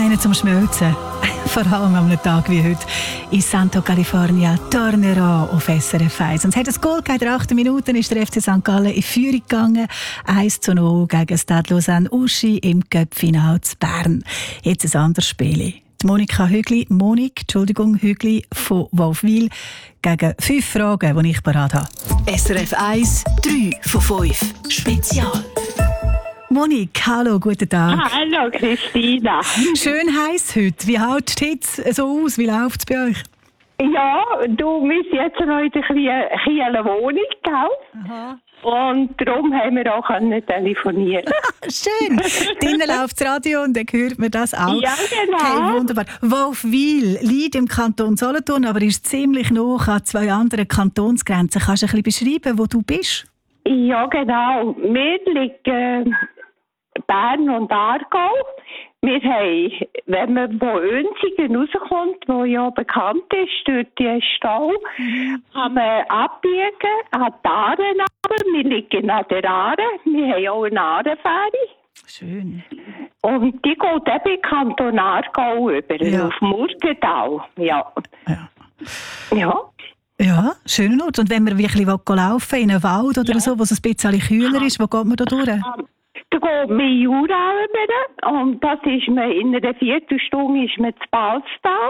einen zum Schmelzen. Vor allem an einem Tag wie heute in Santo California, Tornero auf SRF 1. Und es hat ein Goal gegeben. In 8 Minuten ist der FC St. Gallen in Führung gegangen. 1:0 gegen Stade Lausanne Uschi im Cup-Final zu Bern. Jetzt ein anderes Spiel. Die Monika Hügli, Hügli von Wolfwil gegen 5 Fragen, die ich parat habe. SRF 1, 3 von 5. Spezial. Monik, hallo, guten Tag. Hallo Christina. Schön heiß heute. Wie hält die Hitze so aus? Wie läuft es bei euch? Ja, du bist jetzt noch in der Kieler Wohnung, gell? Aha. Und darum haben wir auch telefonieren. Schön. Drinnen läuft das Radio und dann hört man das auch. Ja, genau. Hey, wunderbar. Wolfwil liegt im Kanton Solothurn, aber ist ziemlich nah an 2 anderen Kantonsgrenzen. Kannst du ein bisschen beschreiben, wo du bist? Ja, genau. Wir liegen Bern und Aargau. Wir haben, wenn man von Önsigen rauskommt, wo ja bekannt ist durch den Stau, kann man abbiegen an die Aare. Wir liegen an der Aare. Wir haben auch eine Aarenfähre. Schön. Und die geht eben in Kanton Aargau über, Ja. auf Murgenthal. Ja. Ja. Ja. Ja, schöner Ort. Und wenn man wirklich laufen in einen Wald oder so, wo es ein bisschen kühler ist, wo geht man da durch? Da geht man in Jura rüber und das ist man in einer Viertelstunde ist man zu Balztal.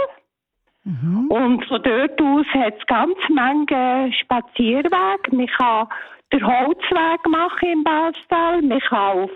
Und von dort aus hat es ganz viele Spazierwege. Man kann den Holzweg machen in Balztal. Man kann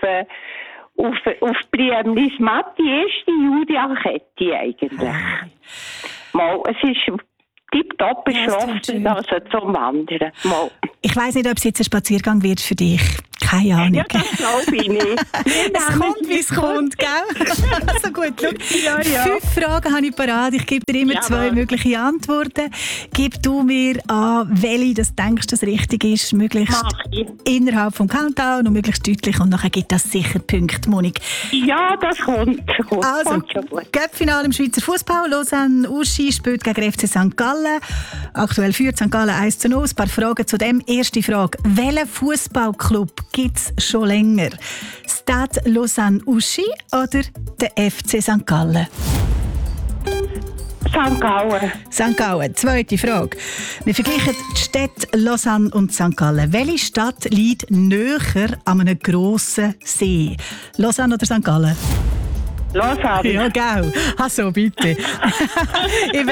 auf Briemlis Matt, die erste Julia-Kette eigentlich. Mal, es ist tipptopp beschlossen, also zum Wandern. Mal. Ich weiss nicht, ob es jetzt ein Spaziergang wird für dich. Keine Ahnung. Ja, das glaube ich nicht. Es kommt, wie es kommt, gell? Also gut, schau. Ja. 5 Fragen habe ich parat. Ich gebe dir immer Jawohl. 2 mögliche Antworten. Gib du mir an, welche das denkst, das richtig ist, möglichst Mach ich. innerhalb vom Countdown und möglichst deutlich. Und nachher gibt das sicher Punkte, Monik. Ja, das kommt. Also, Kommt schon gut. Cup-Finale im Schweizer Fußball. Lausanne Uschi spielt gegen FC St. Gallen. Aktuell führt St. Gallen 1:0. Ein paar Fragen zu dem. Erste Frage. Welchen Fußballclub gibt es schon länger? Stade Lausanne Uschi oder der FC St. Gallen? St. Gallen. St. Gallen. Zweite Frage. Wir vergleichen die Städte Lausanne und St. Gallen. Welche Stadt liegt näher an einem grossen See? Lausanne oder St. Gallen? Lausanne. Ja, gell. Also bitte. in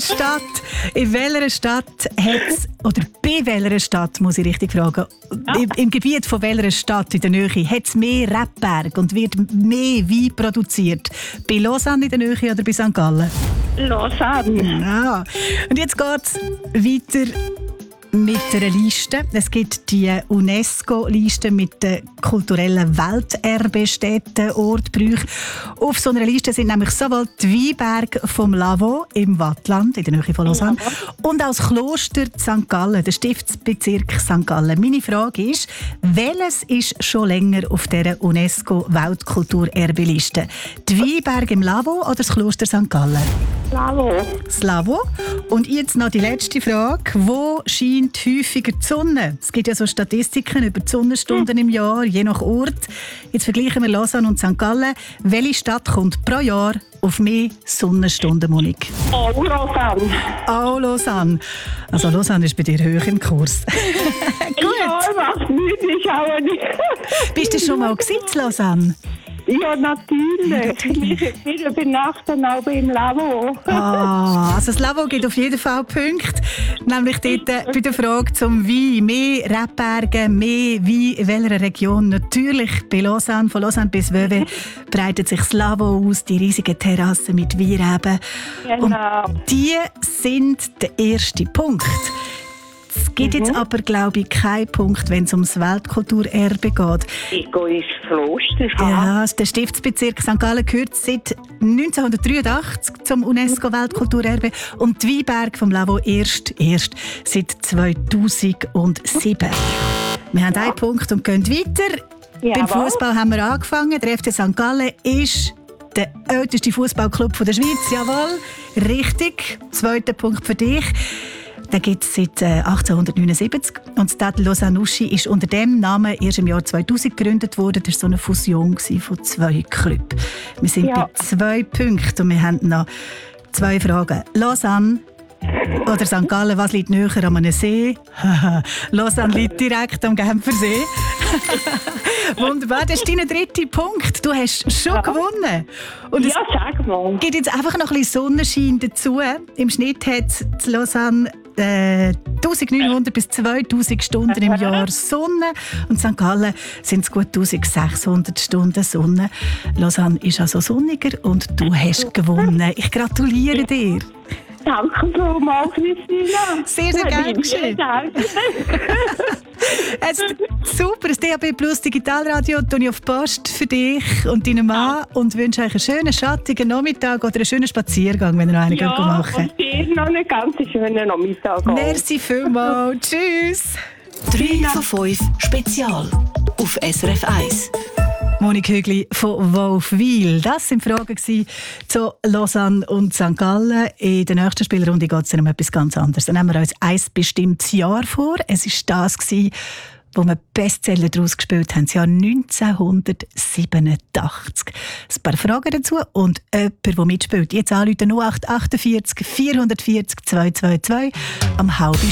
welcher Stadt hat's, oder bei welcher Stadt, muss ich richtig fragen, im Gebiet von welcher Stadt in der Nähe hat es mehr Rebberg und wird mehr Wein produziert? Bei Lausanne in der Nähe oder bei St. Gallen? Lausanne. Ja. Und jetzt geht es weiter mit einer Liste. Es gibt die UNESCO-Liste mit den kulturellen Welterbestätten, Ortbrüchen. Auf so einer Liste sind nämlich sowohl die Weinberge vom Lavaux im Wattland, in der Nähe von Lausanne, und auch das Kloster St. Gallen, der Stiftsbezirk St. Gallen. Meine Frage ist, welches ist schon länger auf dieser UNESCO-Weltkulturerbeliste? Die Weinberge im Lavaux oder das Kloster St. Gallen? Lavaux. Das Lavaux. Und jetzt noch die letzte Frage. Wo scheint häufiger die Sonne? Es gibt ja so Statistiken über die Sonnenstunden im Jahr, je nach Ort. Jetzt vergleichen wir Lausanne und St. Gallen. Welche Stadt kommt pro Jahr auf mehr Sonnenstunden, Monik? Oh, Lausanne. Oh, Lausanne. Also Lausanne ist bei dir hoch im Kurs. Ja, was nicht, ist auch nicht. Bist du schon mal in Lausanne? Ja, natürlich. Wir übernachten auch im Lavaux. Also das Lavaux gibt auf jeden Fall Punkte. Nämlich dort bei der Frage zum Wein. Mehr Rebberge, mehr Wein in welcher Region? Natürlich bei Lausanne. Von Lausanne bis Vevey breitet sich das Lavaux aus, die riesigen Terrassen mit Weinreben. Genau. Und die sind der erste Punkt. Es gibt jetzt aber, glaube ich, keinen Punkt, wenn es ums Weltkulturerbe geht. Ich gehe ins Kloster. Ja, der Stiftsbezirk St. Gallen gehört seit 1983 zum UNESCO-Weltkulturerbe und die Weinberge vom Lavaux erst seit 2007. Wir haben einen Punkt und gehen weiter. Jawohl. Beim Fußball haben wir angefangen. Der FC St. Gallen ist der älteste Fußballclub der Schweiz. Jawohl, richtig. Zweiter Punkt für dich. Den gibt es seit 1879 und Stade Lausanne-Uschi ist unter dem Namen erst im Jahr 2000 gegründet worden. Das war so eine Fusion von 2 Clubs. Wir sind bei 2 Punkten und wir haben noch 2 Fragen. Lausanne oder St. Gallen, was liegt näher an einem See? Lausanne liegt direkt am Genfersee. Wunderbar, das ist dein 3. Punkt. Du hast schon gewonnen. Und es sag mal. gibt jetzt einfach noch ein bisschen Sonnenschein dazu. Im Schnitt hat es in Lausanne 1900 bis 2000 Stunden im Jahr Sonne. Und in St. Gallen sind es gut 1600 Stunden Sonne. Lausanne ist also sonniger und du hast gewonnen. Ich gratuliere dir. Danke vielmals, Christina. Sehr, sehr gerne geschehen. Super, das DAB Plus Digitalradio tue ich auf die Post für dich und deinen Mann und wünsche euch einen schönen, schattigen Nachmittag oder einen schönen Spaziergang, wenn ihr noch einen machen könnt. Und dir noch einen ganz schönen Nachmittag. Merci vielmals. Tschüss. 3 von 5 Spezial auf SRF 1. Monika Hügli von Wolfwil. Das waren Fragen zu Lausanne und St. Gallen. In der nächsten Spielrunde geht es um etwas ganz anderes. Dann nehmen wir uns ein bestimmtes Jahr vor. Es war das, wo wir Bestseller daraus gespielt haben, das Jahr 1987. Ein paar Fragen dazu und jemand, der mitspielt. Jetzt anrufen 0848 440 222 am halben